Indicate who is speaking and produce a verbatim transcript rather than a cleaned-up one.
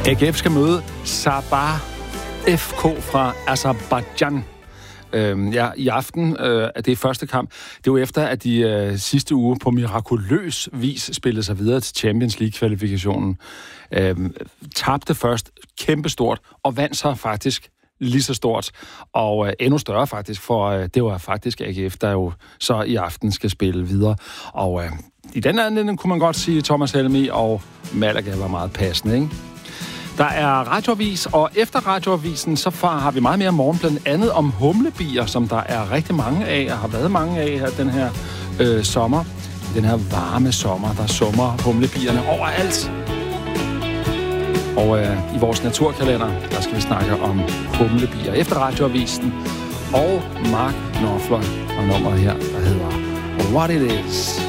Speaker 1: A G F skal møde Sabah F K fra Aserbajdsjan. Øhm, ja, i aften øh, er det første kamp. Det er jo efter, at de øh, sidste uge på mirakuløs vis spillede sig videre til Champions League-kvalifikationen. Øhm, tabte først kæmpestort og vandt så faktisk lige så stort, og øh, endnu større faktisk, for øh, det var faktisk A G F, der jo så i aften skal spille videre. Og øh, i den anden kunne man godt sige, Thomas Helmig og Malaga var meget passende, ikke? Der er radioavis, og efter radioavisen, så har vi meget mere morgen, blandt andet om humlebier, som der er rigtig mange af, og har været mange af her den her øh, sommer. Den her varme sommer, der summer humlebierne overalt. Og øh, i vores naturkalender, der skal vi snakke om humlebier efter radioavisen. Og Mark Knopfler og nummeret her, der hedder What It Is.